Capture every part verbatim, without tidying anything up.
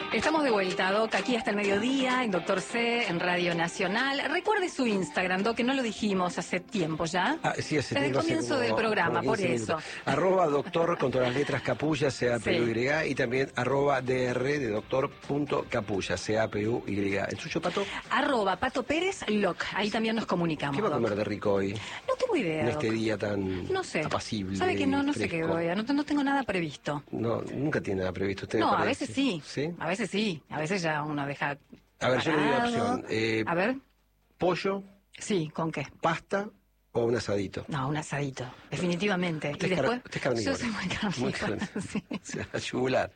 Estamos de vuelta, Doc, aquí hasta el mediodía, en Doctor C, en Radio Nacional. Recuerde su Instagram, Doc, que no lo dijimos hace tiempo ya. Ah, sí, hace Desde el tiempo, comienzo hace del como- programa, como por quince eso. minutos. Arroba doctor con todas las letras Capulla, C A P U Y, y también arroba dr de doctor punto capulla, C A P U Y. ¿El suyo, Pato? Arroba Pato Pérez Loc, ahí también nos comunicamos. ¿Qué va a Doc. comer de rico hoy? No tengo idea, En este Doc. día tan No sé. apacible. ¿Sabe que no? No sé fresco. qué voy a- no, no tengo nada previsto. No, nunca tiene nada previsto. ¿Usted me No, a parece? veces sí. ¿Sí? A veces sí. A veces ya uno deja. A ver, yo le doy una parado. opción. Eh, A ver, pollo, sí, ¿con qué? pasta o un asadito. No, un asadito, definitivamente. Usted Y es car- después, usted es carnívoro. yo soy muy carnívora, Muy carnívoro. sí. O sea, yugular.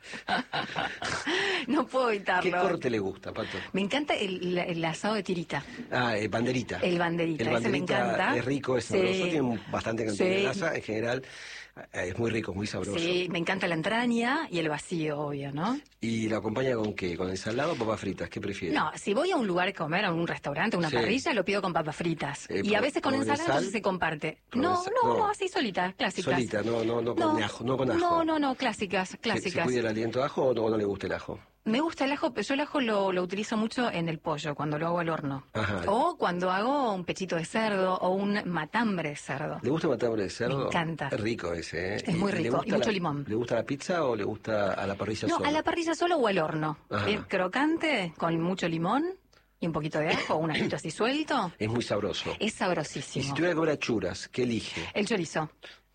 No puedo evitarlo. ¿Qué corte le gusta, Pato? Me encanta el, el asado de tirita, Ah, eh, banderita. el banderita, El ese me banderita encanta. es rico, es Sí. sabroso, tiene un- bastante cantidad Sí. de grasa, en general eh, es muy rico, muy sabroso. Sí, me encanta la entraña y el vacío, obvio, ¿no? ¿Y lo acompaña con qué? ¿Con ensalada o papas fritas? ¿Qué prefiere? No, si voy a un lugar a comer, a un restaurante, a una Sí. parrilla, lo pido con papas fritas. Eh, y a pro- veces con ensalada, provenzal. entonces se comparte. No, Provenzal, no, no. no, así solita, clásicas. Solita, no, no, no con ajo, no con ajo. No, no, no, clásicas, ¿Se, se clásicas. cuida el aliento de ajo o no, no le gusta el ajo? Me gusta el ajo, pero yo el ajo lo, lo utilizo mucho en el pollo, cuando lo hago al horno. Ajá. O cuando hago un pechito de cerdo o un matambre de cerdo. ¿Le gusta matambre de cerdo? Me encanta. Es rico ese, ¿eh? Es muy ¿Y le rico, gusta y mucho la- limón. ¿Le gusta la pizza o le gusta a la parrilla No, sola? a la parrilla solo o al horno. Ajá. Eh, crocante, con mucho limón y un poquito de ajo, un ajito así suelto. Es muy sabroso. Es Y si sabrosísimo. tuviera que comer churas, ¿qué elige? El chorizo.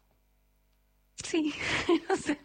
Sí, no sé.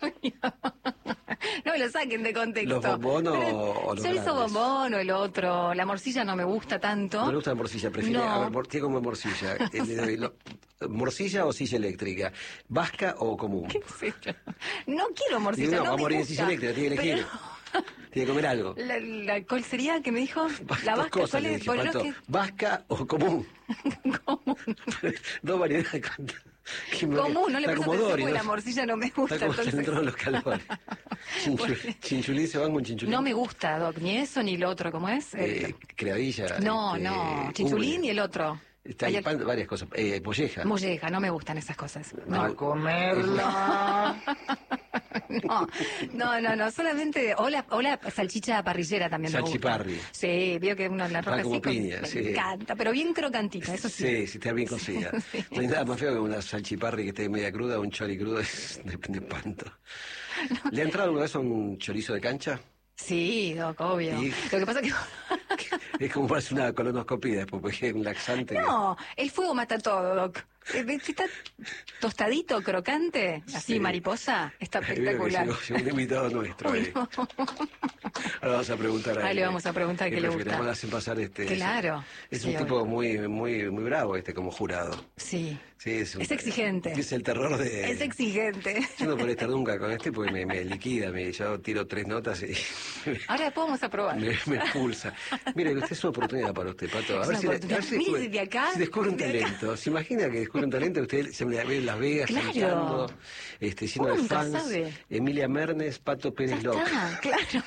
No me lo saquen de contexto. ¿Los bombón o- Pero o los chorizo grandes? bombón o el otro. La morcilla no me gusta tanto. No le gusta la morcilla, prefiere, No. a ver, mor- ¿qué come morcilla? Eh, le doy lo- ¿Morcilla o silla eléctrica? ¿Vasca o común? ¿Qué sé yo? No quiero morcilla, Digo, no, no, va a me morir en gusta. silla eléctrica, tiene que elegir. Pero- Tiene que comer algo. La, la- ¿Cuál sería que me dijo? La Dos vasca, cosas ¿cuál le es? dije, Por lo Pato. que- ¿Vasca o común? común. Dos variedades. con- que me- Común, no le está presto como atención Dory, porque ¿no? la morcilla no me gusta. Está como entonces- dentro de los calores. Chinchu- Porque- Chinchulín se van con chinchulín. No me gusta, Doc, ni eso ni lo otro, ¿cómo es? El- Eh, creadilla. no, este, no, chinchulín ubre. y el otro. Está Hay ahí el- pan- varias cosas. Eh, molleja. Molleja, no me gustan esas cosas. No. No. comerla. No, no, no, no, solamente. O la, o la salchicha parrillera también me gusta. Salchiparri. Sí, veo que uno la roja Va como así. con- piña, me sí. encanta, pero bien crocantita, eso sí. Sí, sí, está bien cocida. Sí. No hay nada más feo que una salchiparri que esté media cruda o un chori crudo es de, de espanto. ¿Le ha entrado alguna vez a un chorizo de cancha? Sí, Doc, obvio. Y- Lo que pasa es que. Es como para hacer una colonoscopia después, porque es un laxante. que- No, el fuego mata todo, Doc. Eh, Si está tostadito, crocante, así Sí. mariposa, está Ahí veo que espectacular. llegó- llegó un invitado nuestro. Uy, ahí. no. Ahora vamos a preguntar a Ahí él, le eh, vamos a preguntar qué le prefiere. gusta. Ahora hacen pasar este. Claro. Es Sí, un tipo muy, muy, muy bravo este como jurado. Sí. Sí, es, un- Es exigente. Es el terror de. Es exigente. Yo no podré estar nunca con este porque me, me liquida, me, yo tiro tres notas y Ahora después vamos a probar. me, me expulsa. Mire, usted es una oportunidad para usted, Pato. A Es ver una si, le- a oportunidad. ver si Mire, descubre, desde acá, si descubre un desde acá. talento. ¿Se imagina que descubre un talento? Usted se me ve en Las Vegas Claro. cantando, este, lleno Uno de nunca fans. sabe. Emilia Mernes, Pato Ya Pérez Loc. está, claro.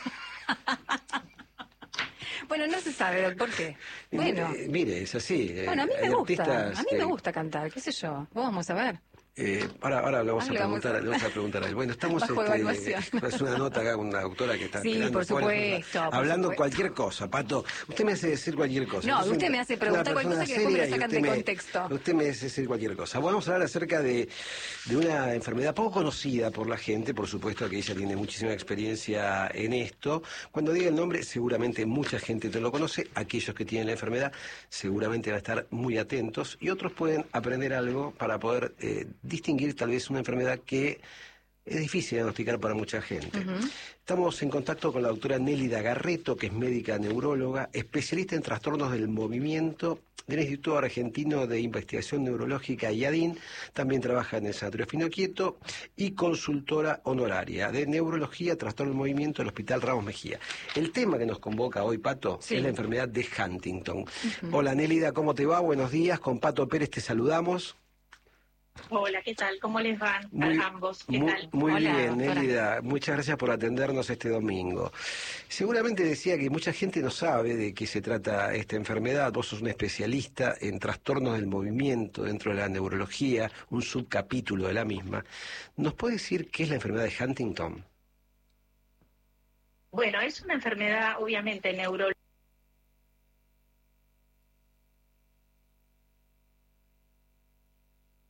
Bueno, no se sabe, Doc, ¿por qué? Bueno, Eh, mire, es así. eh, bueno, a mí me hay gusta. artistas A mí que- me gusta cantar, qué sé yo. Vamos a ver. Eh, ahora, ahora le vamos Ah, a le vamos preguntar, a- le vamos a preguntar a él. Bueno, estamos Bajo este, evaluación. es una nota acá con una doctora que está Sí, esperando por fuera, supuesto, por hablando supuesto. cualquier cosa, Pato. Usted me hace decir cualquier cosa. No, Yo soy usted me hace preguntar una cualquier cosa persona que después me lo seria y sacan usted de me- contexto. Usted me hace decir cualquier cosa. Bueno, vamos a hablar acerca de, de una enfermedad poco conocida por la gente, por supuesto que ella tiene muchísima experiencia en esto. Cuando diga el nombre, seguramente mucha gente te lo conoce. Aquellos que tienen la enfermedad seguramente van a estar muy atentos y otros pueden aprender algo para poder eh, distinguir tal vez una enfermedad que es difícil diagnosticar para mucha gente. Estamos en contacto con la doctora Nélida Garreto, que es médica neuróloga, especialista en trastornos del movimiento del Instituto Argentino de Investigación Neurológica IADIN. También trabaja en el Sanatorio Finoquieto y consultora honoraria de neurología, trastorno del movimiento del Hospital Ramos Mejía. El tema que nos convoca hoy, Pato, Sí. es la enfermedad de Huntington. Hola Nélida, ¿cómo te va? Buenos días. Con Pato Pérez te saludamos. Hola, ¿qué tal? ¿Cómo les van Muy, a ambos? ¿Qué muy, tal? muy Hola, bien, doctora. Nélida. Muchas gracias por atendernos este domingo. Seguramente decía que mucha gente no sabe de qué se trata esta enfermedad. Vos sos un especialista en trastornos del movimiento dentro de la neurología, un subcapítulo de la misma. ¿Nos puede decir qué es la enfermedad de Huntington? Bueno, es una enfermedad obviamente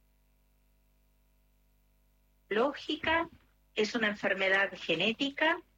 neurológica, es una enfermedad genética